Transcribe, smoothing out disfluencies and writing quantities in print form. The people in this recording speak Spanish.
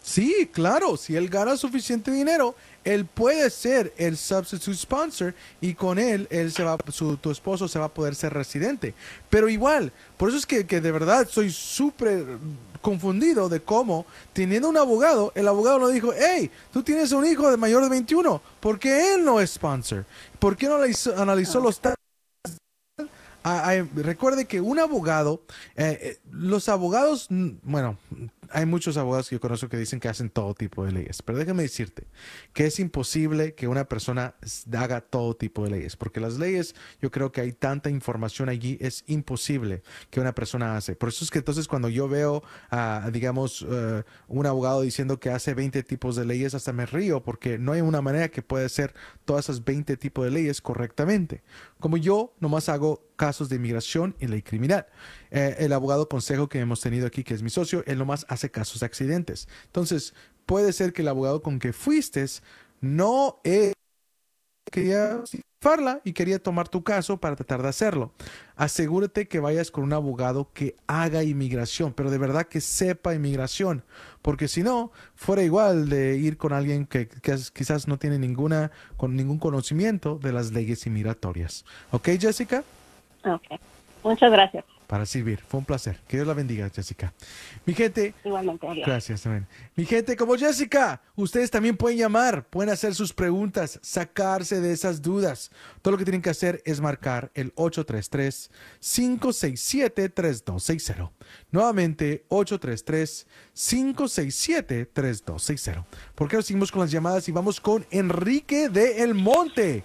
Sí, claro, si él gana suficiente dinero, él puede ser el substitute sponsor y con él se va, tu esposo se va a poder ser residente. Pero igual, por eso es que de verdad soy súper confundido de cómo, teniendo un abogado, el abogado no dijo, hey, tú tienes un hijo de mayor de 21, ¿por qué él no es sponsor? ¿Por qué no analizó Ah, los recuerde que un abogado, los abogados, bueno, hay muchos abogados que yo conozco que dicen que hacen todo tipo de leyes, pero déjame decirte que es imposible que una persona haga todo tipo de leyes, porque las leyes, yo creo que hay tanta información allí, es imposible que una persona hace. Por eso es que entonces cuando yo veo, digamos, un abogado diciendo que hace 20 tipos de leyes, hasta me río, porque no hay una manera que pueda hacer todas esas 20 tipos de leyes correctamente. Como yo nomás hago casos de inmigración y ley criminal. El abogado consejo que hemos tenido aquí, que es mi socio, él nomás hace casos de accidentes. Entonces, puede ser que el abogado con que fuiste no quería farla y quería tomar tu caso para tratar de hacerlo. Asegúrate que vayas con un abogado que haga inmigración, pero de verdad que sepa inmigración, porque si no, fuera igual de ir con alguien que quizás no tiene con ningún conocimiento de las leyes inmigratorias. ¿Ok, Jessica? ok. Muchas gracias. Para servir. Fue un placer. Que Dios la bendiga, Jessica. Mi gente, Igualmente, adiós. gracias, amén. Mi gente, como Jessica, ustedes también pueden llamar, pueden hacer sus preguntas, sacarse de esas dudas. Todo lo que tienen que hacer es marcar el 833-567-3260. Nuevamente, 833-567-3260. ¿Por qué no seguimos con las llamadas y vamos con Enrique de El Monte?